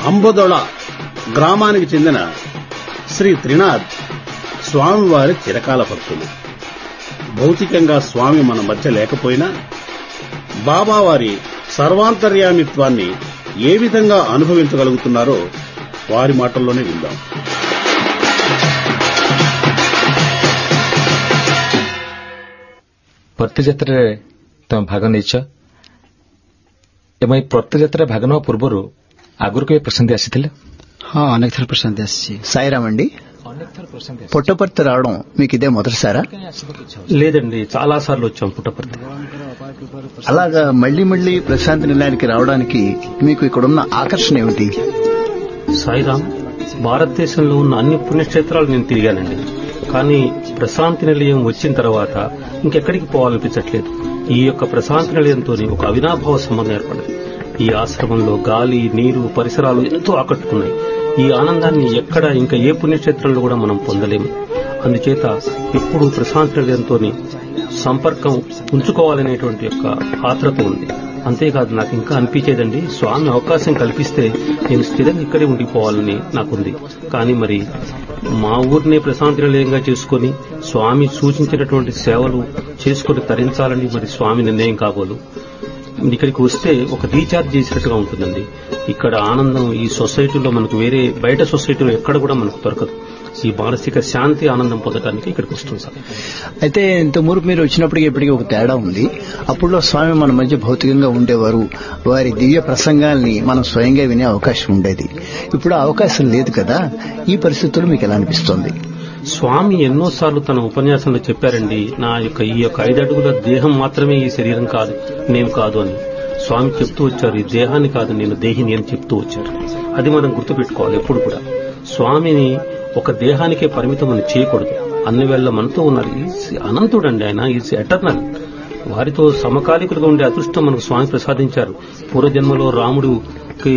అంబదొళ గ్రామానికి చెందిన శ్రీ త్రినాథ్ స్వామివారి చిరకాల భక్తులు. భౌతికంగా స్వామి మన మధ్య లేకపోయినా బాబావారి సర్వాంతర్యామిత్వాన్ని ఏ విధంగా అనుభవించగలుగుతున్నారో వారి మాటల్లోనే విందాం. ପ୍ରତ୍ୟଯାତ୍ରାରେ ତମେ ଭାଗ ନେଇଛ ଏବଂ ଏହି ପ୍ରତ୍ୟଯାତ୍ରାରେ ଭାଗ ନେବା ପୂର୍ବରୁ ଆଗରୁ କେବେ ପ୍ରଶାନ୍ତି ଆସିଥିଲେ? ହଁ, ଅନେକ ଥର ପ୍ରଶାନ୍ତି ଆସିଛି. సాయిరామ్ అండి, పుట్టపర్తి రావడం మీకు ఇదే మొదటిసారా? లేదండి, చాలా సార్లు వచ్చాం పుట్టపర్తి. అలాగా మళ్లీ మళ్లీ ప్రశాంతి నిలయానికి రావడానికి మీకు ఇక్కడున్న ఆకర్షణ ఏమిటి? సాయిరామ్, భారతదేశంలో ఉన్న అన్ని పుణ్యక్షేత్రాలు నేను తిరిగానండి. కానీ ప్రశాంతి నిలయం వచ్చిన తర్వాత ఇంకెక్కడికి పోవాలనిపించట్లేదు. ఈ యొక్క ప్రశాంతి నిలయంతో ఒక అవినాభావ సంబంధం ఏర్పడింది. ఈ ఆశ్రమంలో గాలి, నీరు, పరిసరాలు ఎంతో ఆకట్టుకున్నాయి. ఈ ఆనందాన్ని ఎక్కడ ఇంకా ఏ పుణ్యక్షేత్రంలో కూడా మనం పొందలేము. అందుచేత ఎప్పుడు ప్రశాంతి నిలయంతో సంపర్కం ఉంచుకోవాలనేటువంటి యొక్క ఆత్రత ఉంది. అంతేకాదు, నాకు ఇంకా అనిపించేదండి, స్వామి అవకాశం కల్పిస్తే నేను స్థిరంగా ఇక్కడే ఉండిపోవాలని నాకుంది. కానీ మరి మా ఊరినే ప్రశాంతి నిలయంగా చేసుకుని స్వామి సూచించినటువంటి సేవలు చేసుకుని తరించాలని మరి స్వామి నిర్ణయం కాబోలు. ఇక్కడికి వస్తే ఒక రీఛార్జ్ చేసినట్టుగా ఉంటుందండి. ఇక్కడ ఆనందం ఈ సొసైటీలో మనకు వేరే బయట సొసైటీలో ఎక్కడ కూడా మనకు దొరకదు. ఈ మానసిక శాంతి, ఆనందం పొందడానికి ఇక్కడికి వస్తుంది సార్. అయితే ఇంత మురుపు మీరు వచ్చినప్పటికీ ఇప్పటికీ ఒక తేడా ఉంది. అప్పుడులో స్వామి మన మధ్య భౌతికంగా ఉండేవారు. వారి దివ్య ప్రసంగాల్ని మనం స్వయంగా వినే అవకాశం ఉండేది. ఇప్పుడు అవకాశం లేదు కదా. ఈ పరిస్థితుల్లో మీకు ఎలా అనిపిస్తోంది? స్వామి ఎన్నోసార్లు తన ఉపన్యాసంలో చెప్పారండి, నా యొక్క ఈ యొక్క 5 అడుగుల దేహం మాత్రమే ఈ శరీరం కాదు, నేను కాదు అని స్వామి చెప్తూ వచ్చారు. ఈ దేహాన్ని కాదు, నేను దేహిని అని చెప్తూ వచ్చారు. అది మనం గుర్తుపెట్టుకోవాలి ఎప్పుడు కూడా. స్వామిని ఒక దేహానికే పరిమితం అని చేయకూడదు. అన్ని వేళ మనతో ఉన్నారు. అనంతుడండి ఆయన, ఈజ్ ఎటర్నల్. వారితో సమకాలికులుగా ఉండే అదృష్టం మనకు స్వామి ప్రసాదించారు. పూర్వజన్మలో రాముడికి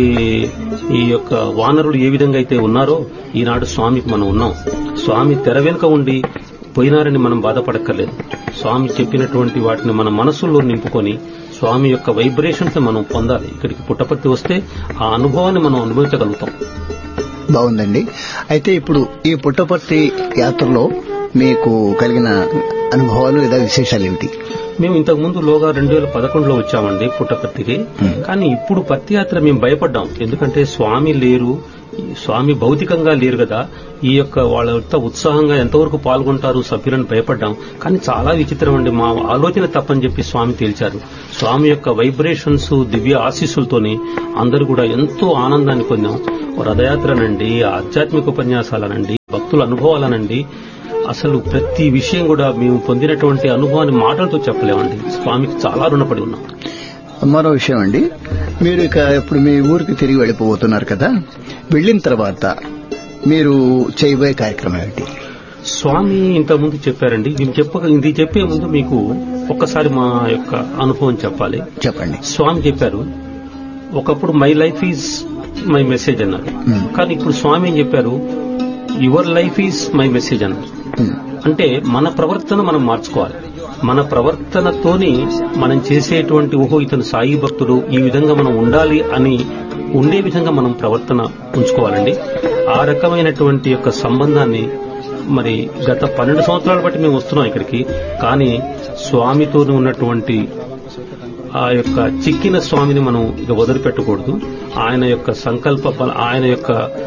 ఈ యొక్క వానరులు ఏ విధంగా అయితే ఉన్నారో ఈనాడు స్వామికి మనం ఉన్నాం. స్వామి తెర వెనుక ఉండి పోయినారని మనం బాధపడక్కర్లేదు. స్వామి చెప్పినటువంటి వాటిని మన మనసుల్లో నింపుకొని స్వామి యొక్క వైబ్రేషన్స్ మనం పొందాలి. ఇక్కడికి పుట్టపర్తి వస్తే ఆ అనుభవాన్ని మనం అనుభవించగలుగుతాం. బాగుందండి. అయితే ఇప్పుడు ఈ పుట్టపర్తి యాత్రలో మీకు కలిగిన అనుభవాలు లేదా విశేషాలు ఏమిటి? మేము ఇంతకు ముందు 2011లో వచ్చామండి పుట్టపర్తికి. కానీ ఇప్పుడు పత్తి యాత్ర మేము భయపడ్డాం. ఎందుకంటే స్వామి లేరు, స్వామి భౌతికంగా లేరు కదా. ఈ యొక్క వాళ్ళ ఉత్సాహంగా ఎంతవరకు పాల్గొంటారు సభ్యులను భయపడ్డాం. కానీ చాలా విచిత్రం అండి, మా ఆలోచన తప్పని చెప్పి స్వామి తేల్చారు. స్వామి యొక్క వైబ్రేషన్స్, దివ్య ఆశీస్సులతోని అందరూ కూడా ఎంతో ఆనందాన్ని పొందాం. రథయాత్రనండి, ఆధ్యాత్మిక ఉపన్యాసాలనండి, భక్తుల అనుభవాలనండి, అసలు ప్రతి విషయం కూడా మేము పొందినటువంటి అనుభవాన్ని మాటలతో చెప్పలేమండి. స్వామికి చాలా రుణపడి ఉన్నాం. మరో విషయం అండి, మీరు ఇక ఇప్పుడు మీ ఊరికి తిరిగి వెళ్ళిపోతున్నారు కదా. వెళ్లిన తర్వాత మీరు చేయబోయే కార్యక్రమం ఏమిటి? స్వామి ఇంతకుముందు చెప్పారండి. ఇది చెప్పే ముందు మీకు ఒక్కసారి మా యొక్క అనుభవం చెప్పాలి. చెప్పండి. స్వామి చెప్పారు, ఒకప్పుడు my life is my message అన్నారు. కానీ ఇప్పుడు స్వామి ఏం చెప్పారు, your life is my message అన్నారు. అంటే మన ప్రవర్తన మనం మార్చుకోవాలి. మన ప్రవర్తనతోని మనం చేసేటువంటి ఇతను సాయి భక్తుడు, ఈ విధంగా మనం ఉండాలి అని ఉండే విధంగా మనం ప్రవర్తన ఉంచుకోవాలండి. ఆ రకమైనటువంటి యొక్క సంబంధాన్ని మరి గత 12 సంవత్సరాల బట్టి మేము వస్తున్నాం ఇక్కడికి. కానీ స్వామితోనే ఉన్నటువంటి ఆ యొక్క చిక్కిన స్వామిని మనం ఇక వదిలిపెట్టకూడదు. ఆయన యొక్క సంకల్ప, ఆయన యొక్క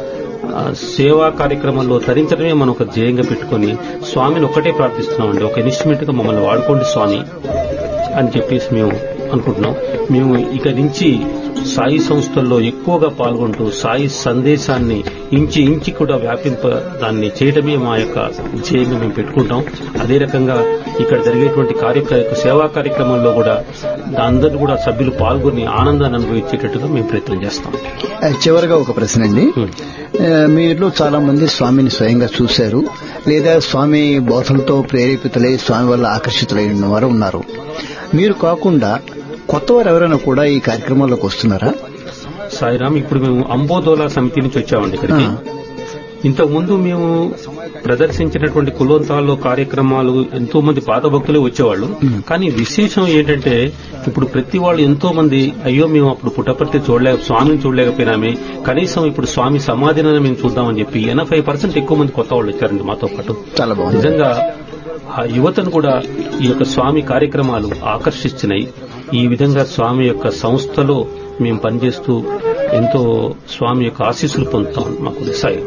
సేవా కార్యక్రమంలో తరించడమే మనం ఒక ధ్యేయంగా పెట్టుకుని స్వామిని ఒక్కటే ప్రార్థిస్తున్నామండి. ఒక ఇన్స్ట్రుమెంట్ గా మమ్మల్ని వాడుకోండి స్వామి అని చెప్పేసి మేము అనుకుంటున్నాం. మేము ఇక నుంచి సాయి సంస్థల్లో ఎక్కువగా పాల్గొంటూ సాయి సందేశాన్ని ఇంచి కూడా దాన్ని చేయడమే మా యొక్క ధ్యేయంగా మేము పెట్టుకుంటాం. అదే రకంగా ఇక్కడ జరిగేటువంటి సేవా కార్యక్రమంలో కూడా అందరూ కూడా సభ్యులు పాల్గొని ఆనందాన్ని అనుభవించేటట్టుగా మేము ప్రయత్నం చేస్తాం. చివరిగా ఒక ప్రశ్న అండి, మీరు చాలా మంది స్వామిని స్వయంగా చూశారు లేదా స్వామి బోధనతో ప్రేరేపితులై స్వామి వల్ల ఆకర్షితులైన వారు ఉన్నారు. మీరు కాకుండా కొత్తవారు ఎవరైనా కూడా ఈ కార్యక్రమంలోకి వస్తున్నారా? సాయిరామ్, ఇప్పుడు మేము అంబోదోలా సమితి నుంచి వచ్చామండి ఇక్కడికి. ఇంతకుముందు మేము ప్రదర్శించినటువంటి కులవంతాల్లో కార్యక్రమాలు ఎంతో మంది పాత భక్తులే వచ్చేవాళ్ళు. కానీ విశేషం ఏంటంటే ఇప్పుడు ప్రతి వాళ్ళు ఎంతో మంది అయ్యో మేము అప్పుడు పుట్టపర్తి స్వామిని చూడలేకపోయినామే, కనీసం ఇప్పుడు స్వామి సమాధిని మేము చూద్దామని చెప్పి 80% ఎక్కువ మంది కొత్త వాళ్ళు వచ్చారండి మాతో పాటు. చాలా బాగుంది. నిజంగా ఆ యువతను కూడా ఈ యొక్క స్వామి కార్యక్రమాలు ఆకర్షిస్తున్నాయి. ఈ విధంగా స్వామి యొక్క సంస్థలో మేము పనిచేస్తూ ఎంతో స్వామి యొక్క ఆశీస్సులు పొందుతాం. మాకు సాయి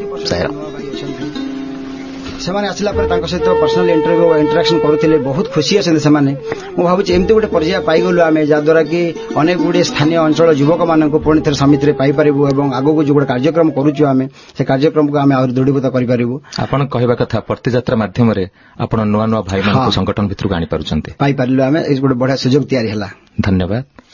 ସେମାନେ ଆସିଲା ପରେ ତାଙ୍କ ସହିତ ପର୍ସନାଲ ଇଣ୍ଟରାକ୍ସନ କରୁଥିଲେ, ବହୁତ ଖୁସି ଅଛନ୍ତି ସେମାନେ. ମୁଁ ଭାବୁଛି ଏମିତି ଗୋଟେ ପର୍ଯ୍ୟାୟ ପାଇଗଲୁ ଆମେ, ଯାହାଦ୍ୱାରା କି ଅନେକ ଗୁଡ଼ିଏ ସ୍ଥାନୀୟ ଅଞ୍ଚଳ ଯୁବକମାନଙ୍କୁ ପୁଣି ଥରେ ସମିତିରେ ପାଇପାରିବୁ ଏବଂ ଆଗକୁ ଯୋଉ ଗୋଟେ କାର୍ଯ୍ୟକ୍ରମ କରୁଛୁ ଆମେ ସେ କାର୍ଯ୍ୟକ୍ରମକୁ ଆମେ ଆହୁରି ଦୃଢ଼ୀଭୂତ କରିପାରିବୁ. ଆପଣ କହିବା କଥା ପ୍ରତିଯାତ୍ରା ମାଧ୍ୟମରେ ଆପଣ ନୂଆ ନୂଆ ଭାଇମାନଙ୍କୁ ସଂଗଠନ ଭିତରକୁ ଆଣିପାରୁଛନ୍ତି. ପାଇପାରିଲୁ ଆମେ, ଏଇ ଗୋଟେ ବଢିଆ ସୁଯୋଗ ତିଆରି ହେଲା. ଧନ୍ୟବାଦ.